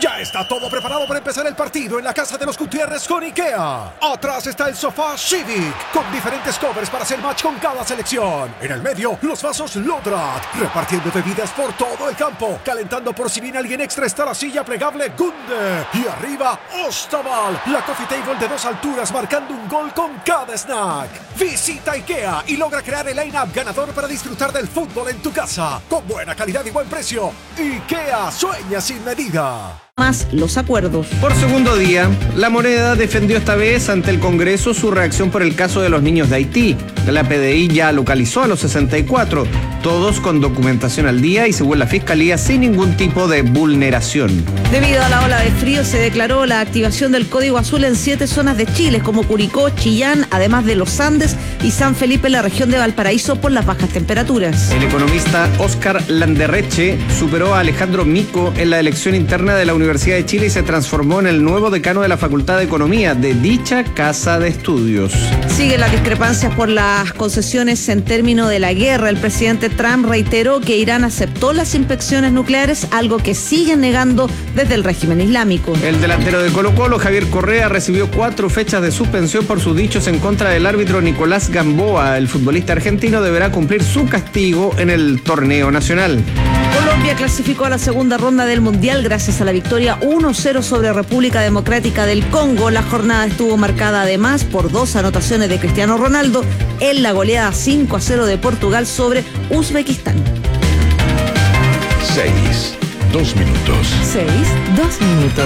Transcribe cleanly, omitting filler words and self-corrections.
Ya está todo preparado para empezar el partido en la casa de los Gutiérrez con IKEA. Atrás está el sofá Civic, con diferentes covers para hacer match con cada selección. En el medio, los vasos Lodrat, repartiendo bebidas por todo el campo. Calentando por si viene alguien extra está la silla plegable Gunde. Y arriba, Ostaval, la coffee table de 2 alturas marcando un gol con cada snack. Visita IKEA y logra crear el line-up ganador para disfrutar del fútbol en tu casa. Con buena calidad y buen precio. IKEA sueña sin medida. Más los acuerdos. Por segundo día, La Moneda defendió esta vez ante el Congreso su reacción por el caso de los niños de Haití. La PDI ya localizó a los 64, todos con documentación al día y según la Fiscalía sin ningún tipo de vulneración. Debido a la ola de frío se declaró la activación del Código Azul en 7 zonas de Chile, como Curicó, Chillán, además de los Andes y San Felipe en la región de Valparaíso por las bajas temperaturas. El economista Óscar Landerreche superó a Alejandro Mico en la elección interna de la Universidad de Chile y se transformó en el nuevo decano de la Facultad de Economía de dicha casa de estudios. Siguen las discrepancias por las concesiones en términos de la guerra. El presidente Trump reiteró que Irán aceptó las inspecciones nucleares, algo que siguen negando desde el régimen islámico. El delantero de Colo-Colo, Javier Correa, recibió 4 fechas de suspensión por sus dichos en contra del árbitro Nicolás Gamboa. El futbolista argentino deberá cumplir su castigo en el torneo nacional. Colombia clasificó a la segunda ronda del Mundial gracias a la victoria 1-0 sobre República Democrática del Congo. La jornada estuvo marcada además por 2 anotaciones de Cristiano Ronaldo en la goleada 5-0 de Portugal sobre Uzbekistán. 6, 2 minutos.